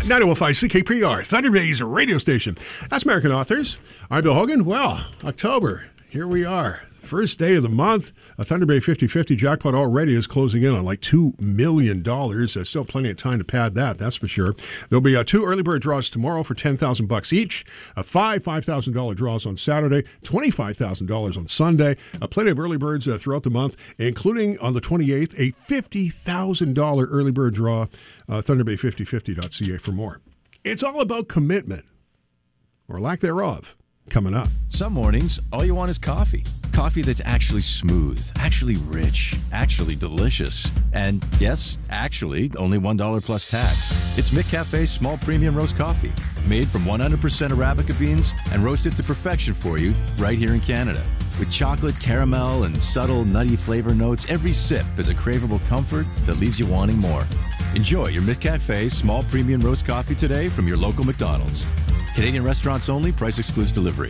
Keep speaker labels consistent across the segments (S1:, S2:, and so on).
S1: 905 CKPR, Thunder Bay's radio station. That's American Authors. I'm Bill Hogan. Well, October, here we are. First day of the month. A Thunder Bay 50-50 jackpot already is closing in on like $2 million. There's still plenty of time to pad that, that's for sure. There'll be 2 early bird draws tomorrow for $10,000 each. 5 $5,000 draws on Saturday, $25,000 on Sunday. Plenty of early birds throughout the month, including on the 28th, a $50,000 early bird draw. ThunderBay5050.ca for more. It's all about commitment, or lack thereof, coming up.
S2: Some mornings, all you want is coffee. Coffee that's actually smooth, actually rich, actually delicious. And yes, actually, only $1 plus tax. It's McCafe's small premium roast coffee, made from 100% Arabica beans and roasted to perfection for you right here in Canada. With chocolate, caramel, and subtle nutty flavor notes, every sip is a craveable comfort that leaves you wanting more. Enjoy your McCafe small premium roast coffee today from your local McDonald's. Canadian restaurants only. Price excludes delivery.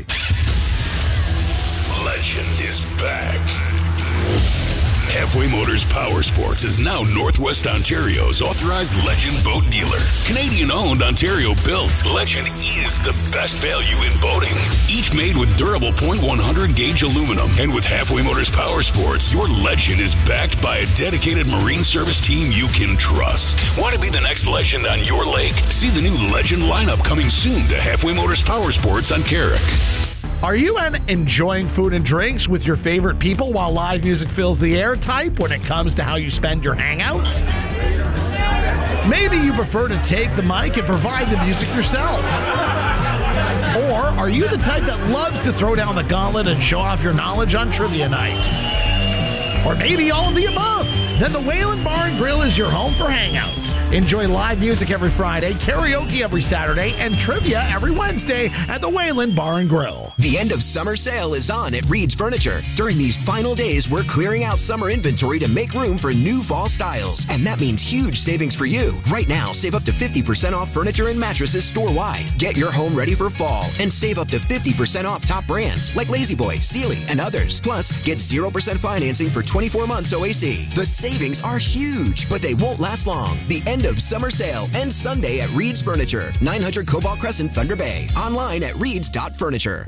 S3: Legend is back. Halfway Motors Power Sports is now Northwest Ontario's authorized Legend boat dealer. Canadian-owned, Ontario-built, Legend is the best value in boating. Each made with durable .100 gauge aluminum. And with Halfway Motors Power Sports, your Legend is backed by a dedicated marine service team you can trust. Want to be the next legend on your lake? See the new Legend lineup coming soon to Halfway Motors Power Sports on Carrick.
S4: Are you an enjoying food and drinks with your favorite people while live music fills the air type when it comes to how you spend your hangouts? Maybe you prefer to take the mic and provide the music yourself. Or are you the type that loves to throw down the gauntlet and show off your knowledge on trivia night? Or maybe all of the above. Then the Wayland Bar and Grill is your home for hangouts. Enjoy live music every Friday, karaoke every Saturday, and trivia every Wednesday at the Wayland Bar and Grill.
S5: The end of summer sale is on at Reed's Furniture. During these final days, we're clearing out summer inventory to make room for new fall styles. And that means huge savings for you. Right now, save up to 50% off furniture and mattresses store-wide. Get your home ready for fall and save up to 50% off top brands like La-Z-Boy, Sealy, and others. Plus, get 0% financing for 24 months OAC. The savings are huge, but they won't last long. The end of summer sale ends Sunday at Reed's Furniture, 900 Cobalt Crescent, Thunder Bay. Online at reeds.furniture.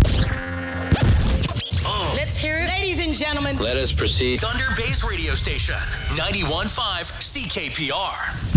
S6: Let's hear it. Ladies and gentlemen,
S7: let us proceed.
S5: Thunder Bay's radio station, 91.5 CKPR.